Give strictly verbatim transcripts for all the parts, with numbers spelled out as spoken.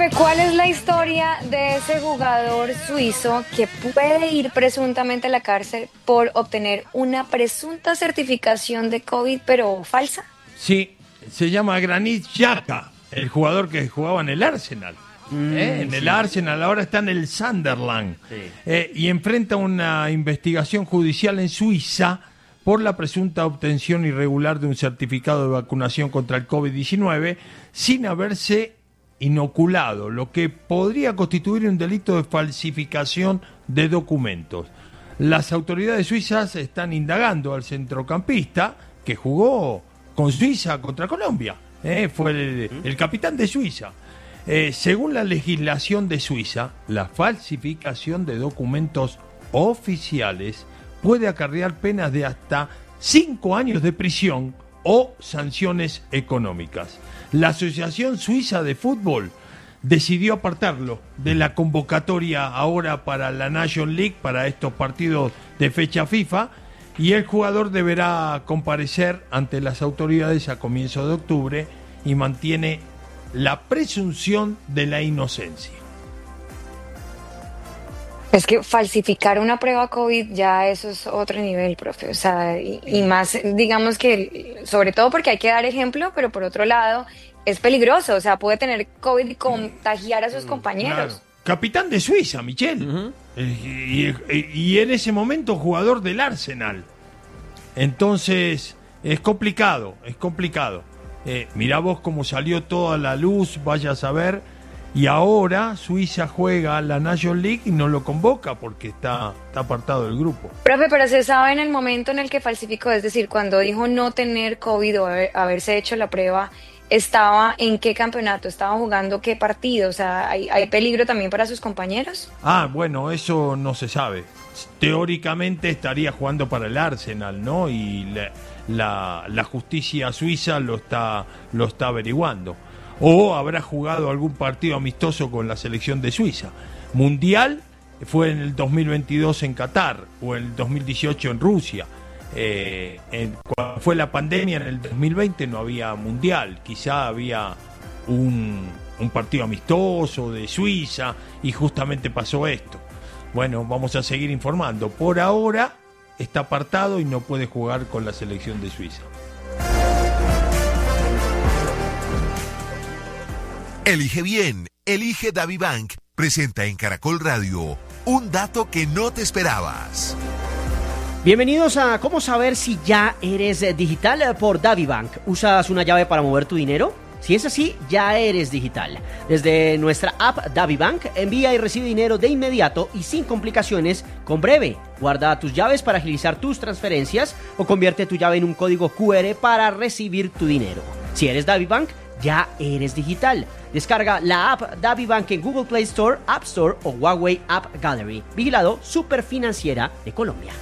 Profe, ¿cuál es la historia de ese jugador suizo que puede ir presuntamente a la cárcel por obtener una presunta certificación de COVID, pero falsa? Sí, se llama Granit Xhaka, el jugador que jugaba en el Arsenal. Mm, ¿eh? En sí. el Arsenal, ahora está en el Sunderland. Sí. Eh, y enfrenta una investigación judicial en Suiza por la presunta obtención irregular de un certificado de vacunación contra el COVID diecinueve sin haberse inoculado, lo que podría constituir un delito de falsificación de documentos. Las autoridades suizas están indagando al centrocampista que jugó con Suiza contra Colombia. ¿eh? Fue el, el capitán de Suiza. Eh, según la legislación de Suiza, la falsificación de documentos oficiales puede acarrear penas de hasta cinco años de prisión o sanciones económicas. La Asociación Suiza de Fútbol decidió apartarlo de la convocatoria ahora para la National League, para estos partidos de fecha FIFA, y el jugador deberá comparecer ante las autoridades a comienzo de octubre y mantiene la presunción de la inocencia. Es que falsificar una prueba COVID ya eso es otro nivel, profe. O sea, y, y más, digamos que, sobre todo porque hay que dar ejemplo, pero por otro lado, es peligroso. O sea, puede tener COVID y contagiar a sus compañeros. Claro. Capitán de Suiza, Michel. Uh-huh. eh, y, y en ese momento jugador del Arsenal. Entonces, es complicado, es complicado. Eh, mirá vos cómo salió toda la luz, vaya a saber. Y ahora Suiza juega la National League y no lo convoca porque está, está apartado del grupo. Profe, pero se sabe en el momento en el que falsificó, es decir, cuando dijo no tener COVID o haber, haberse hecho la prueba, ¿estaba en qué campeonato? ¿Estaba jugando qué partido? O sea, ¿hay, hay peligro también para sus compañeros? Ah, bueno, eso no se sabe. Teóricamente estaría jugando para el Arsenal, ¿no? Y la, la, la justicia suiza lo está, lo está averiguando. O habrá jugado algún partido amistoso con la selección de Suiza. Mundial fue en el dos mil veintidós en Qatar o en el dos mil dieciocho en Rusia. Eh, en, cuando fue la pandemia en el dos mil veinte no había Mundial. Quizá había un, un partido amistoso de Suiza y justamente pasó esto. Bueno, vamos a seguir informando. Por ahora está apartado y no puede jugar con la selección de Suiza. Elige bien, elige DaviBank. Presenta en Caracol Radio un dato que no te esperabas. Bienvenidos a ¿Cómo saber si ya eres digital? Por DaviBank. ¿Usas una llave para mover tu dinero? Si es así, ya eres digital. Desde nuestra app DaviBank, envía y recibe dinero de inmediato y sin complicaciones con Breve. Guarda tus llaves para agilizar tus transferencias o convierte tu llave en un código cu erre para recibir tu dinero. Si eres DaviBank, ya eres digital. Descarga la app DaviBank en Google Play Store, App Store o Huawei App Gallery. Vigilado Superfinanciera de Colombia.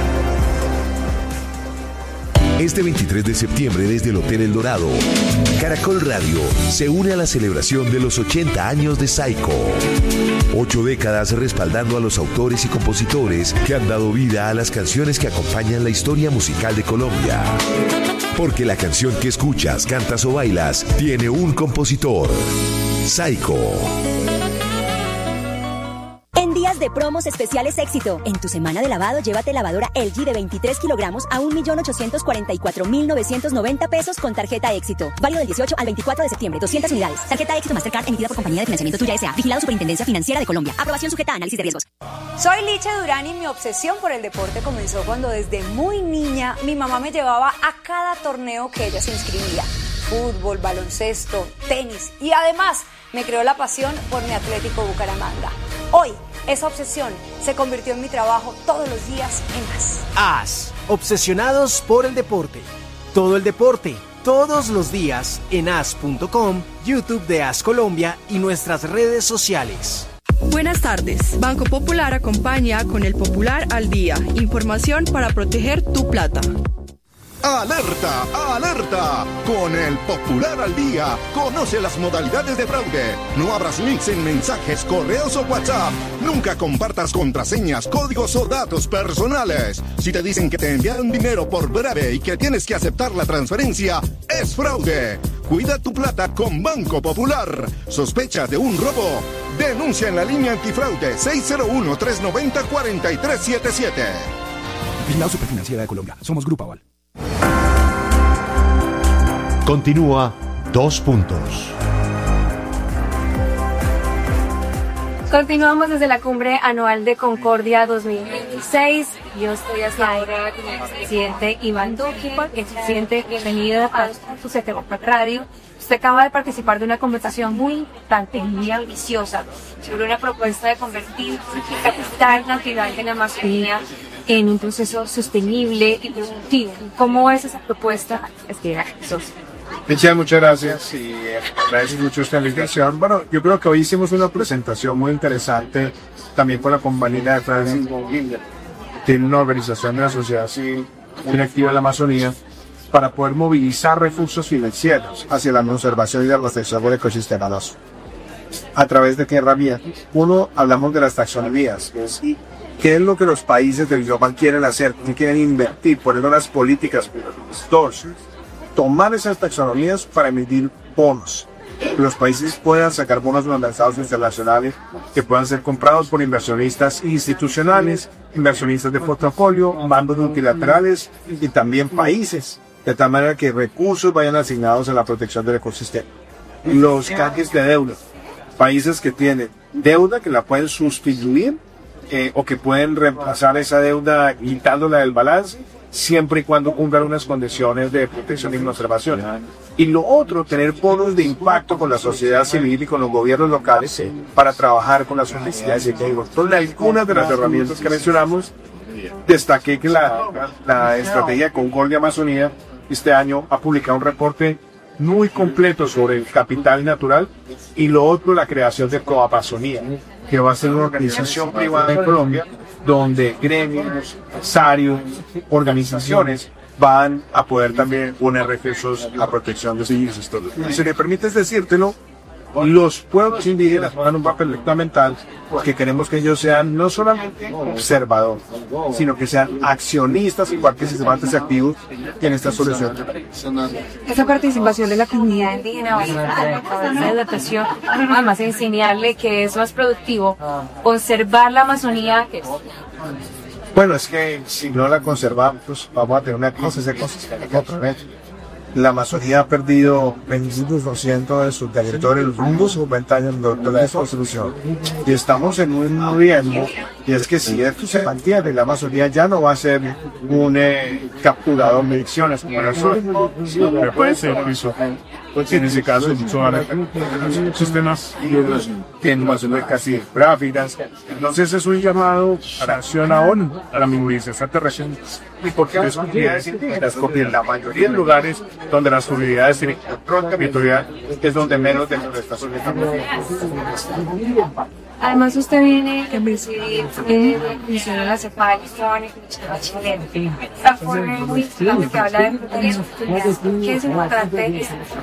Este veintitrés de septiembre desde el Hotel El Dorado, Caracol Radio se une a la celebración de los ochenta años de Saiko. Ocho décadas respaldando a los autores y compositores que han dado vida a las canciones que acompañan la historia musical de Colombia. Porque la canción que escuchas, cantas o bailas tiene un compositor. Saiko. En días de promos especiales éxito. En tu semana de lavado, llévate lavadora L G de veintitrés kilogramos a un millón ochocientos cuarenta y cuatro mil novecientos noventa pesos con tarjeta éxito. Válido del dieciocho al veinticuatro de septiembre. doscientas unidades. Tarjeta éxito Mastercard emitida por Compañía de Financiamiento Tuya S A. Vigilado Superintendencia Financiera de Colombia. Aprobación sujeta a análisis de riesgos. Soy Licha Durán y mi obsesión por el deporte comenzó cuando desde muy niña mi mamá me llevaba a cada torneo que ella se inscribía. Fútbol, baloncesto, tenis y además me creó la pasión por mi Atlético Bucaramanga. Hoy, esa obsesión se convirtió en mi trabajo todos los días en AS. AS, obsesionados por el deporte. Todo el deporte, todos los días en as punto com, YouTube de AS Colombia y nuestras redes sociales. Buenas tardes. Banco Popular acompaña con el Popular al Día. Información para proteger tu plata. ¡Alerta! ¡Alerta! Con el Popular al Día, conoce las modalidades de fraude. No abras links en mensajes, correos o WhatsApp. Nunca compartas contraseñas, códigos o datos personales. Si te dicen que te enviaron dinero por Breve y que tienes que aceptar la transferencia, es fraude. Cuida tu plata con Banco Popular. ¿Sospechas de un robo? Denuncia en la línea antifraude seis cero uno, tres nueve cero, cuatro tres siete siete. Vigilado Superfinanciera de Colombia. Somos Grupo Aval. Continúa Dos Puntos. Continuamos desde la cumbre anual de Concordia dos mil veintiséis. Yo estoy ahora con el presidente Iván Duque. El presidente, bienvenido a su Radio. Usted acaba de participar de una conversación muy importante y muy ambiciosa sobre una propuesta de convertir el capital natural de la Amazonía en un proceso sostenible y productivo. ¿Cómo es esa propuesta? Es que Michelle, muchas gracias y agradezco mucho esta invitación. Bueno, yo creo que hoy hicimos una presentación muy interesante también con la compañía de Francis Bouvier. Tiene una organización de la sociedad civil muy activa en la Amazonía para poder movilizar recursos financieros hacia la conservación y la protección del ecosistema dos. ¿A través de qué herramientas? Uno, hablamos de las taxonomías, que es qué es lo que los países del global quieren hacer, qué quieren invertir, poner unas políticas. Dos, tomar esas taxonomías para emitir bonos. Que los países puedan sacar bonos de los mercados internacionales que puedan ser comprados por inversionistas institucionales, inversionistas de portafolio, bandos multilaterales y también países, de tal manera que recursos vayan asignados a la protección del ecosistema. Los canjes de deuda, países que tienen deuda que la pueden sustituir eh, o que pueden reemplazar esa deuda quitándola del balance, siempre y cuando cumplan unas condiciones de protección y conservación. Y lo otro, tener bonos de impacto con la sociedad civil y con los gobiernos locales para trabajar con las universidades y técnicos. Son algunas de las herramientas que mencionamos. Destaqué que la, la estrategia de Concordia Amazonía este año ha publicado un reporte muy completo sobre el capital natural y lo otro, la creación de Coamazonía, que va a ser una organización privada en Colombia donde gremios, empresarios, organizaciones van a poder también poner recursos a protección de sus ecosistemas. Si me permites decírtelo, los pueblos indígenas juegan un papel fundamental porque queremos que ellos sean no solamente observadores, sino que sean accionistas y participantes activos en esta solución. Esa participación de la comunidad indígena va a ser a través de la adaptación, además enseñarle que es más productivo conservar la Amazonía que bueno, es que si no la conservamos, pues vamos a tener una crisis ecosistémica otra vez. La Amazonía ha perdido veinticinco por ciento de su territorio en los últimos cincuenta años de la destrucción. Y estamos en un riesgo, y es que si esto se mantiene, la Amazonía ya no va a ser un eh, capturador de adicciones como el sur. Me puede ser eso. Pues en ese caso, son sistemas que no son casi gráficas. Entonces es un llamado a la acción a ONU, a la movilización terrestre. ¿Y por qué las comunidades indígenas? Porque en la mayoría de lugares donde las comunidades tienen control territorial es donde menos deforestación estamos. Además, usted viene a presidir la Comisión de la CEPAL, Esteban y Comisión chilena. Esta forma muy importante que habla de oportunidades. ¿Qué es importante?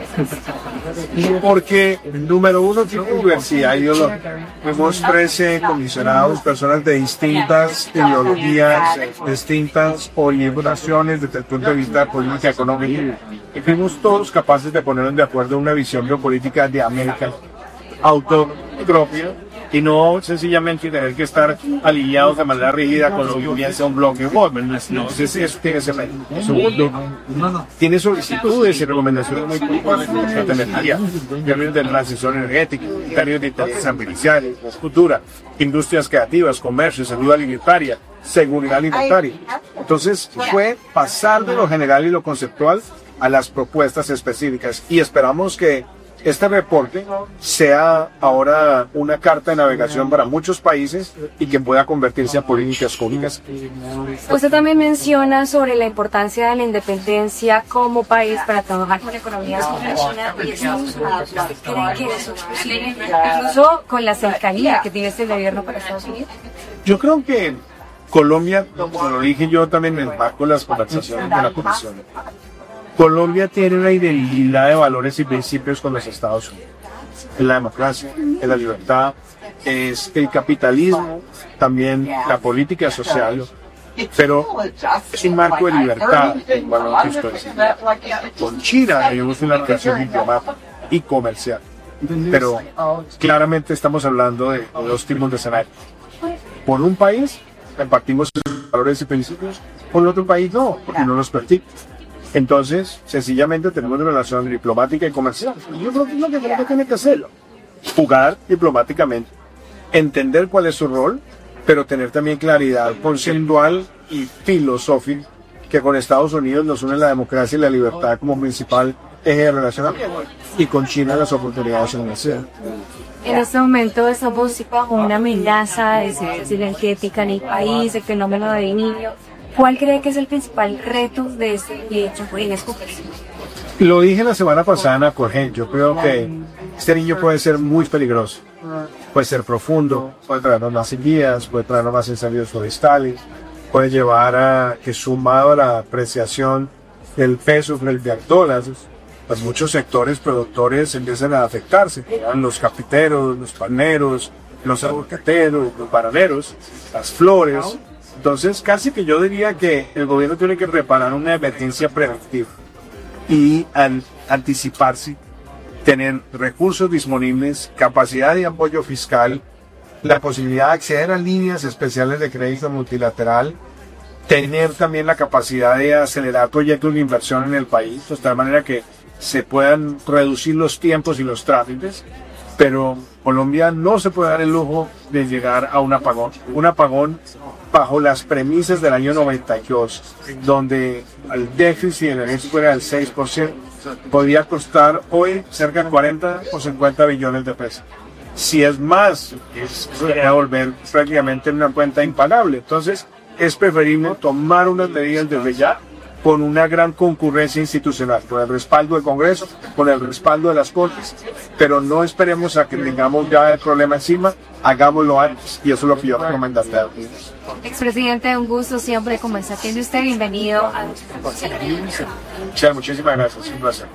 Porque, número uno, tiene diversidad ideológica. Fuimos trece comisionados, personas de distintas ideologías, distintas orientaciones desde el punto de vista de política económica. Y fuimos todos capaces de ponernos de acuerdo en una visión geopolítica de América autopropia, y no sencillamente tener que estar alineados de manera rígida con lo que comienza un bloque gobierno. Entonces eso tiene que ser segundo. Tiene solicitudes y recomendaciones muy puntuales en energía, en términos de transición energética, en términos de inteligencia artificial, cultura, industrias creativas, comercio, salud alimentaria, seguridad alimentaria. Entonces fue pasar de lo general y lo conceptual a las propuestas específicas, y esperamos que este reporte sea ahora una carta de navegación para muchos países y que pueda convertirse en políticas públicas. Usted también menciona sobre la importancia de la independencia como país para trabajar con economías como la China, y ¿usted cree que eso es posible incluso con la cercanía que tiene este gobierno para Estados Unidos? Yo creo que Colombia, como lo dije yo también me embarco en las conversaciones de la Comisión, Colombia tiene una identidad de valores y principios con los Estados Unidos. Es la democracia, es la libertad, es el capitalismo, también la política social, pero es un marco de libertad en baloncesto. Con China tenemos una relación diplomática y comercial, pero claramente estamos hablando de dos tipos de escenarios. Por un país compartimos valores y principios, por otro país no, porque no los practica. Entonces, sencillamente tenemos una relación diplomática y comercial. Y yo creo que es lo que Colombia tiene que hacerlo. Jugar diplomáticamente, entender cuál es su rol, pero tener también claridad conceptual y filosófica que con Estados Unidos nos une la democracia y la libertad como principal eje de relacionamiento, y con China las oportunidades en la ciudad. En este momento estamos bajo una amenaza de crisis energética en el país, el fenómeno de niño. ¿Cuál cree que es el principal reto de este hecho en esta conversación? Lo dije la semana pasada en Acorgen, yo creo que este niño puede ser muy peligroso, puede ser profundo, puede traernos más sequías, puede traernos más incendios forestales, puede llevar a que, sumado a la apreciación del peso frente al dólar, pues muchos sectores productores empiezan a afectarse, los cafeteros, los paneros, los aguacateros, los bananeros, las flores. Entonces casi que yo diría que el gobierno tiene que preparar una emergencia preventiva y an- anticiparse, tener recursos disponibles, capacidad de apoyo fiscal, la posibilidad de acceder a líneas especiales de crédito multilateral, tener también la capacidad de acelerar proyectos de inversión en el país, de tal manera que se puedan reducir los tiempos y los trámites, pero Colombia no se puede dar el lujo de llegar a un apagón. Un apagón bajo las premisas del año noventa y dos, donde el déficit energético era del seis por ciento, podría costar hoy cerca de cuarenta o cincuenta billones de pesos. Si es más, es, eso sería volver prácticamente una cuenta impagable. Entonces, es preferible tomar unas medidas desde ya, con una gran concurrencia institucional, con el respaldo del Congreso, con el respaldo de las Cortes, pero no esperemos a que tengamos ya el problema encima, hagámoslo antes, y eso es lo que yo recomendaría. Expresidente, un gusto siempre conversar. Tiene usted bienvenido a Muchas, muchísimas gracias, un placer.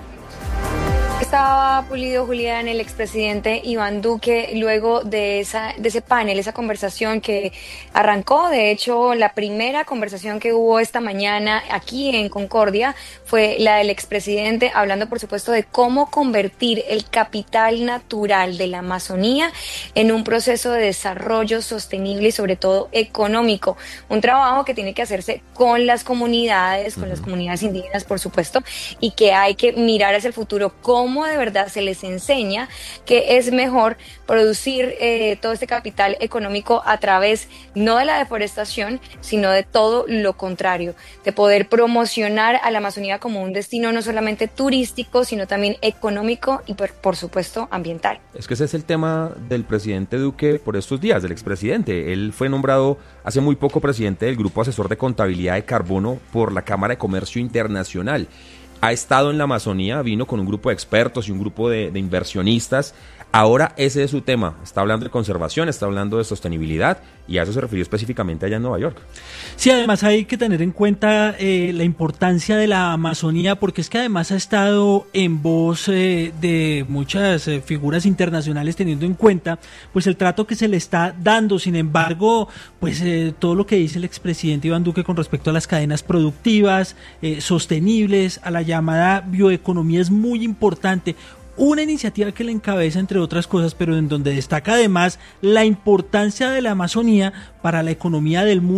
Estaba Pulido, Julián, el expresidente Iván Duque, luego de esa de ese panel, esa conversación que arrancó. De hecho, la primera conversación que hubo esta mañana aquí en Concordia fue la del expresidente, hablando por supuesto de cómo convertir el capital natural de la Amazonía en un proceso de desarrollo sostenible y sobre todo económico. Un trabajo que tiene que hacerse con las comunidades, con las comunidades indígenas por supuesto, y que hay que mirar hacia el futuro cómo cómo de verdad se les enseña que es mejor producir eh, todo este capital económico a través no de la deforestación, sino de todo lo contrario, de poder promocionar a la Amazonía como un destino no solamente turístico, sino también económico y por, por supuesto ambiental. Es que ese es el tema del presidente Duque por estos días, del expresidente. Él fue nombrado hace muy poco presidente del Grupo Asesor de Contabilidad de Carbono por la Cámara de Comercio Internacional. Ha estado en la Amazonía, vino con un grupo de expertos y un grupo de, de inversionistas. Ahora ese es su tema. Está hablando de conservación, está hablando de sostenibilidad y a eso se refirió específicamente allá en Nueva York. Sí, además hay que tener en cuenta eh, la importancia de la Amazonía, porque es que además ha estado en voz eh, de muchas eh, figuras internacionales, teniendo en cuenta pues el trato que se le está dando. Sin embargo, pues eh, todo lo que dice el expresidente Iván Duque con respecto a las cadenas productivas eh, sostenibles, a la llamada bioeconomía, es muy importante. Una iniciativa que le encabeza, entre otras cosas, pero en donde destaca además la importancia de la Amazonía para la economía del mundo.